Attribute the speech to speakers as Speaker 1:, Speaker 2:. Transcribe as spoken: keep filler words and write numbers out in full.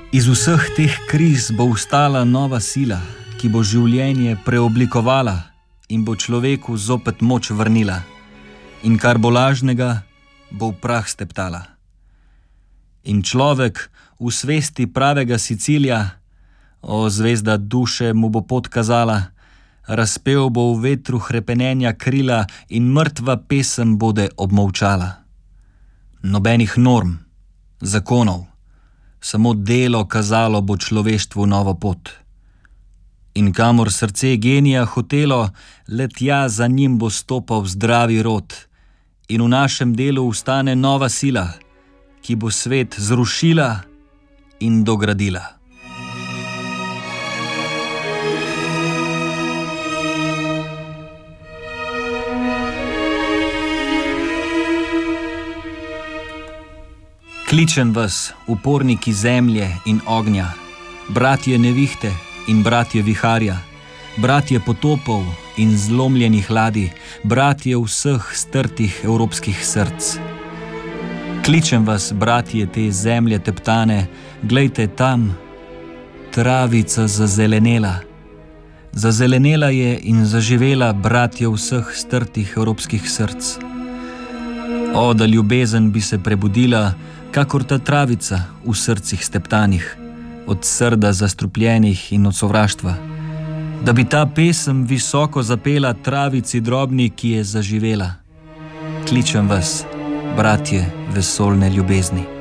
Speaker 1: Iz vseh teh kriz bo vstala nova sila, ki bo življenje preoblikovala in bo človeku zopet moč vrnila. In kar bo lažnega, bo v prah steptala. In človek v svesti pravega si cilja, o zvezda duše mu bo pot kazala, razpev bo v vetru hrepenenja krila in mrtva pesem bode obmolčala. Nobenih norm, zakonov, samo delo kazalo bo človeštvu novo pot. In kamor srce genija hotelo, le tja za njim bo stopal zdravi rod. In v našem delu vstane nova sila, ki bo svet zrušila in dogradila. Kličem vas, uporniki zemlje in ognja, bratje nevihte in bratje viharja, bratje potopov in zlomljenih ladij, bratje vseh strtih evropskih src. Kličem vas, bratje te zemlje teptane, glejte tam, travica zazelenela. Zazelenela je in zaživela, bratje vseh strtih evropskih src. O, da ljubezen bi se prebudila, kakor ta travica v srcih steptanih, od srda zastrupljenih in od sovraštva. Da bi ta pesem visoko zapela travici drobni, ki je zaživela. Kličem vas, bratje vesoljne ljubezni.